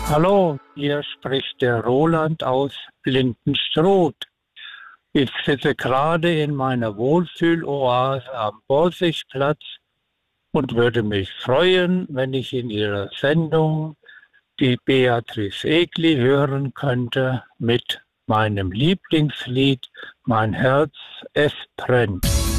Hallo, hier spricht der Roland aus Blindenstruth. Ich sitze gerade in meiner Wohlfühloase am Borsigplatz und würde mich freuen, wenn ich in Ihrer Sendung die Beatrice Egli hören könnte mit meinem Lieblingslied Mein Herz, es brennt.